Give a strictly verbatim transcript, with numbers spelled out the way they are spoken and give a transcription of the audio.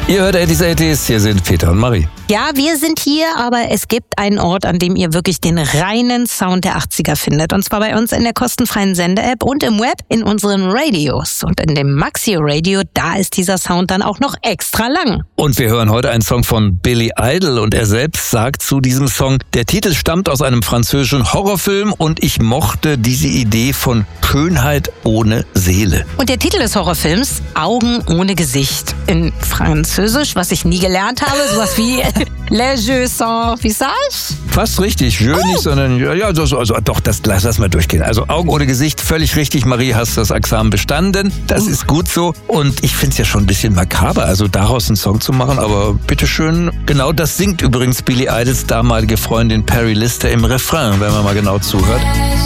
Ihr hört achtzig achtzig, hier sind Peter und Marie. Ja, wir sind hier, aber es gibt einen Ort, an dem ihr wirklich den reinen Sound der achtziger findet. Und zwar bei uns in der kostenfreien Sende-App und im Web in unseren Radios. Und in dem Maxi-Radio, da ist dieser Sound dann auch noch extra lang. Und wir hören heute einen Song von Billy Idol und er selbst sagt zu diesem Song, der Titel stammt aus einem französischen Horrorfilm und ich mochte diese Idee von Schönheit ohne Seele. Und der Titel des Horrorfilms, Augen ohne Gesicht. In Französisch, was ich nie gelernt habe, sowas wie Les Yeux sans Visage. Fast richtig, je nicht, sondern ja, also, also doch, das lass, lass mal durchgehen. Also Augen ohne Gesicht, völlig richtig. Marie, hast das Examen bestanden. Das ist gut so. Und ich finde es ja schon ein bisschen makaber, also daraus einen Song zu machen. Aber bitteschön, genau das singt übrigens Billy Idols damalige Freundin Perry Lister im Refrain, wenn man mal genau zuhört.